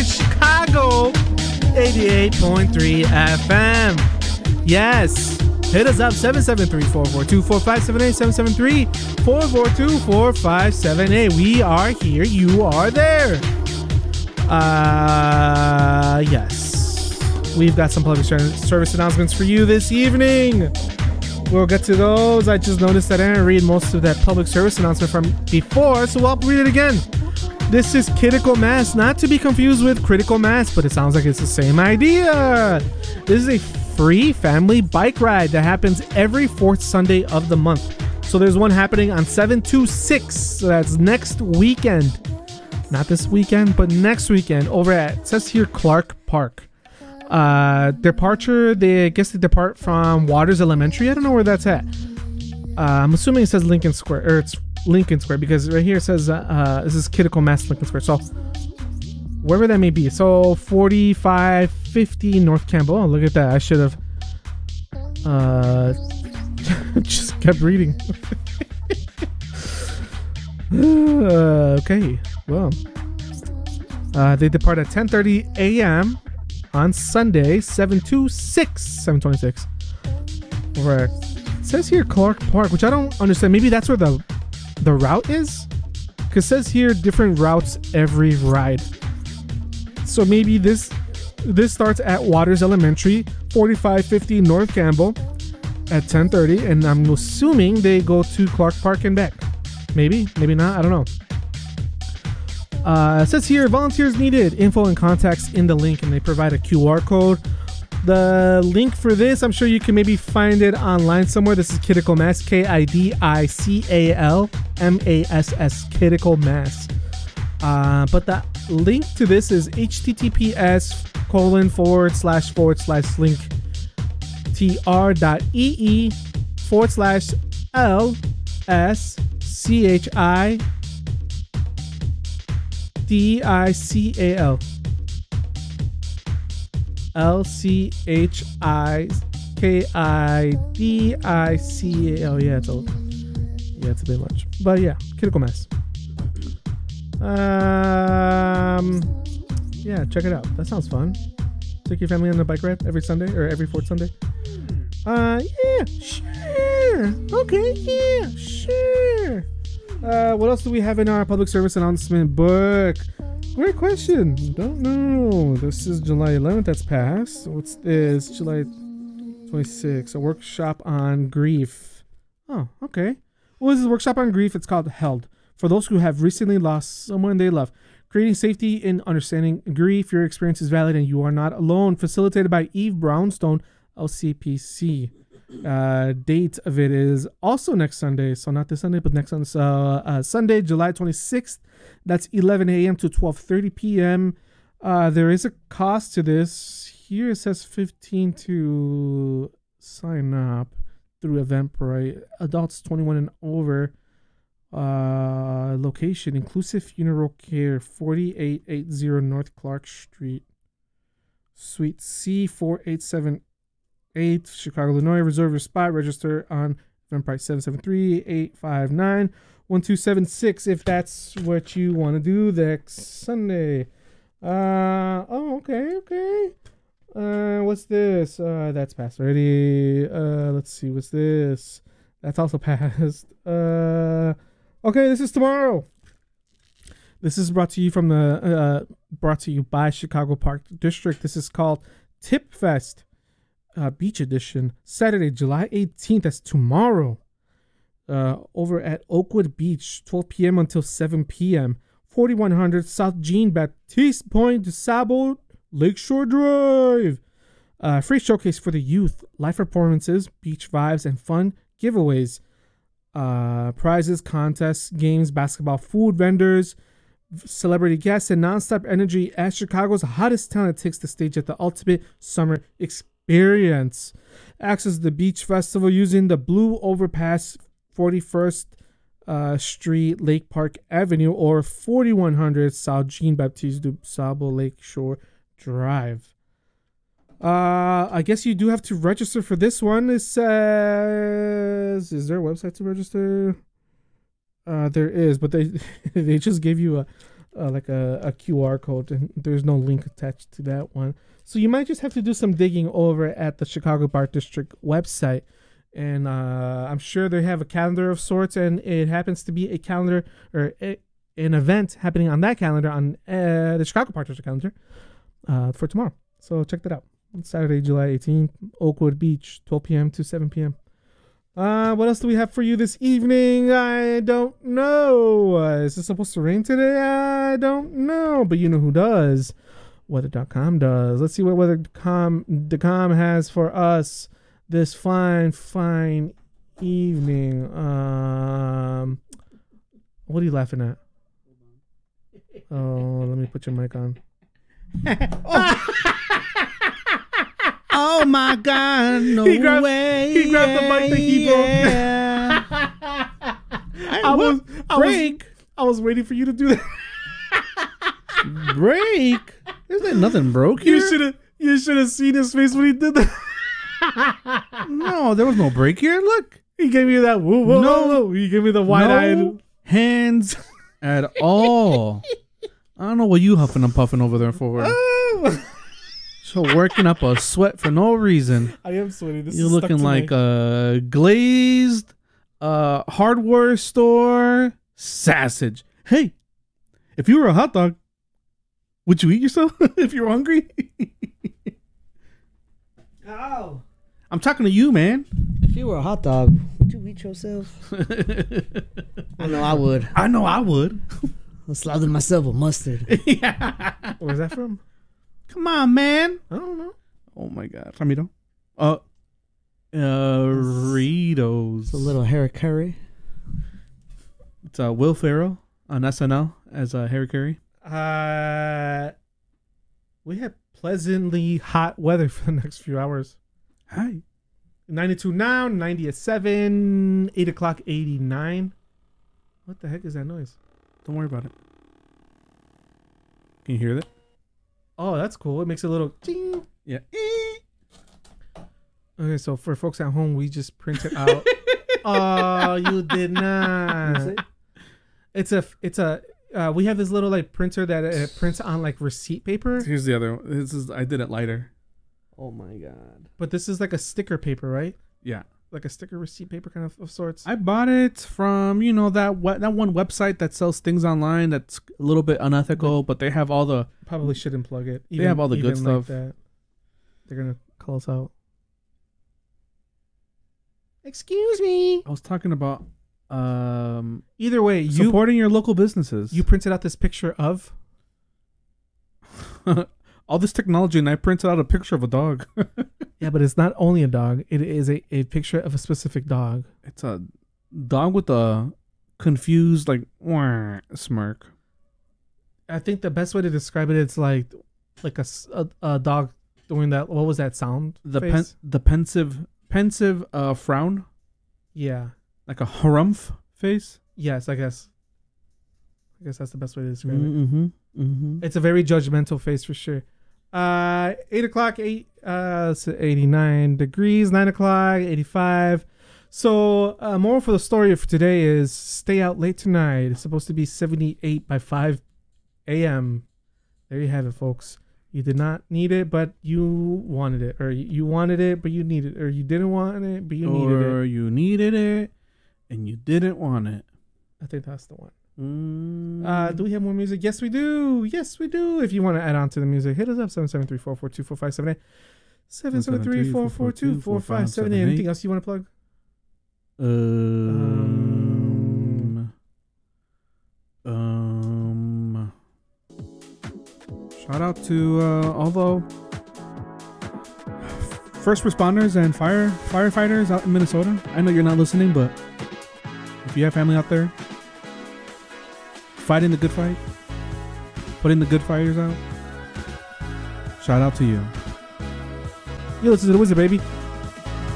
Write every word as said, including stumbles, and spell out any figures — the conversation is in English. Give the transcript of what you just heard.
Chicago eighty-eight point three F M. Yes. Hit us up, seven seven three, four four two, four five seven eight, seven seven three, four four two, four five seven eight. We are here. You are there. Uh, yes. We've got some public service announcements for you this evening. We'll get to those. I just noticed that I didn't read most of that public service announcement from before, so I'll read it again. This is Critical Mass, not to be confused with Critical Mass, but it sounds like it's the same idea. This is a free family bike ride that happens every fourth Sunday of the month. So there's one happening on seven two six, so that's next weekend. Not this weekend, but next weekend over at, it says here, Clark Park. Uh, departure, they I guess they depart from Waters Elementary. I don't know where that's at. Uh, I'm assuming it says Lincoln Square, or it's Lincoln Square, because right here it says uh, uh, this is Critical Mass Lincoln Square. So wherever that may be. So forty-five fifty North Campbell. Oh, look at that. I should have uh, just kept reading. uh, okay. Well, uh, they depart at ten thirty a.m. on Sunday, seven twenty-six. seven twenty-six. Over. It says here Clark Park, which I don't understand. Maybe that's where the the route is, because it says here different routes every ride. So maybe this this starts at Waters Elementary, forty-five fifty North Campbell at ten thirty, and I'm assuming they go to Clark Park and back. Maybe, maybe not. I don't know. Uh, it says here volunteers needed, info and contacts in the link, and they provide a Q R code. The link for this, I'm sure you can maybe find it online somewhere. This is Critical Mass, K I D I C A L M A S S, Critical Mass. Uh, but the link to this is https colon forward slash forward slash link tr.ee forward slash L S C H I D I C A L. L C H I K I D I C A L. Yeah, it's a, yeah, it's a bit much. But yeah, Critical Mass. Um, yeah, check it out. That sounds fun. Take your family on a bike ride every Sunday or every fourth Sunday. Uh, yeah, sure. Okay, yeah, sure. Uh, what else do we have in our public service announcement book? Great question. Don't know. This is July eleventh. That's passed. What's this? July twenty-sixth. A workshop on grief. Oh, okay. Well, this is a workshop on grief. It's called Held. For those who have recently lost someone they love. Creating safety in understanding grief. Your experience is valid and you are not alone. Facilitated by Eve Brownstone, L C P C. Uh, date of it is also next Sunday. So not this Sunday, but next Sunday. So, uh, Sunday, July twenty-sixth. That's eleven a.m. to twelve thirty p.m. Uh, there is a cost to this. Here it says fifteen to sign up through Eventbrite. Adults twenty-one and over. Uh, location, Inclusive Funeral Care, forty-eight eighty North Clark Street. Suite C four eight seven eight, Chicago, Illinois. Reserve your spot. Register on Eventbrite seven seven three, eight five nine, one two seven six if that's what you want to do next Sunday. Uh oh, okay, okay. Uh, what's this? Uh, that's passed already. Uh, let's see, what's this? That's also passed. Uh, okay, this is tomorrow. This is brought to you from the uh, brought to you by Chicago Park District. This is called Tip Fest. Uh, Beach Edition, Saturday, July eighteenth. That's tomorrow. Uh, over at Oakwood Beach, twelve p.m. until seven p.m. forty-one hundred South Jean Baptiste Point, DuSable, Lakeshore Drive. Uh, free showcase for the youth, live performances, beach vibes, and fun giveaways. Uh, prizes, contests, games, basketball, food vendors, celebrity guests, and nonstop energy as Chicago's hottest talent takes the stage at the ultimate summer experience. Experience. Access the beach festival using the Blue Overpass, forty-first uh, Street, Lake Park Avenue, or forty-one hundred South Jean Baptiste DuSable Lakeshore Drive. Uh, I guess you do have to register for this one. It says, is there a website to register? Uh, there is, but they they just gave you a uh, like a, a Q R code, and there's no link attached to that one. So you might just have to do some digging over at the Chicago Art District website. And uh, I'm sure they have a calendar of sorts, and it happens to be a calendar or a, an event happening on that calendar, on uh, the Chicago Art District calendar, uh, for tomorrow. So check that out. It's Saturday, July eighteenth, Oakwood Beach, twelve p.m. to seven p.m. Uh, what else do we have for you this evening? I don't know. Uh, is it supposed to rain today? I don't know. But you know who does. Weather dot com does. Let's see what weather dot com has for us this fine, fine evening. Um, what are you laughing at? Oh, let me put your mic on. oh. oh my God! No he grabbed, way! He grabbed the mic that he yeah. broke. I was, I break. was, I was waiting for you to do that. Break? Is there nothing broke here? You should have. You should have seen his face when he did that. No, there was no break here. Look, he gave me that. Whoa, whoa, no, whoa. He gave me the wide-eyed no hands at all. I don't know what you huffing and puffing over there for. Oh. So working up a sweat for no reason. I am sweating. This You're is looking stuck like tonight. a glazed uh, hardware store sausage. Hey, if you were a hot dog, would you eat yourself if you were hungry? Ow. I'm talking to you, man. If you were a hot dog, would you eat yourself? I know I would. I know I would. I'll slather myself with mustard. Yeah. Where's that from? Come on, man. I don't know. Oh my God, Ramiro. Uh, uh, Doritos. It's a little Harry Curry. It's uh, Will Ferrell on S N L as uh, Harry Carey. Uh, we have pleasantly hot weather for the next few hours. Hi. ninety-two now, ninety at seven, eight o'clock, eighty-nine. What the heck is that noise? Don't worry about it. Can you hear that? Oh, that's cool. It makes a little ding. Yeah. Okay, so for folks at home, we just printed out. Oh, you did not. It's a, it's a, uh, we have this little like printer that uh, prints on like receipt paper. Here's the other one. This is I did it lighter. Oh my God. But this is like a sticker paper, right? Yeah. Like a sticker receipt paper kind of, of sorts. I bought it from, you know, that we- that one website that sells things online that's a little bit unethical, but they have all the Probably shouldn't plug it. They have all the good even like stuff. that. They're gonna call us out. Excuse me. I was talking about um Either way, you supporting your local businesses. you printed out this picture of. all this technology, and I printed out a picture of a dog. Yeah, but it's not only a dog. It is a, a picture of a specific dog. It's a dog with a confused like "Wah" smirk. I think the best way to describe it, it's like like a, s- a- a dog doing that. What was that sound? The face? pen, the pensive pensive uh frown, Yeah. like a harumph face. Yes, I guess. I guess that's the best way to describe it. Mm-hmm. Mm-hmm. It's a very judgmental face for sure. Uh, eight o'clock, eight uh, so eighty-nine degrees. Nine o'clock, eighty-five. So, uh, moral for the story for today is stay out late tonight. It's supposed to be seventy-eight by five a.m. There you have it, folks. You did not need it, but you wanted it, or you wanted it, but you needed it, or you didn't want it, but you needed it. Or you needed it, and you didn't want it. I think that's the one. Mm. Uh, do we have more music? Yes, we do. Yes, we do. If you want to add on to the music, hit us up seven seven three, four four two, four five seven eight. seven seven three, four four two, four five seven eight. Anything else you want to plug? Um, um, shout out to uh, all the first responders and fire firefighters out in Minnesota. I know you're not listening, but if you have family out there fighting the good fight, putting the good fires out, shout out to you. You listen to the Wizard, baby.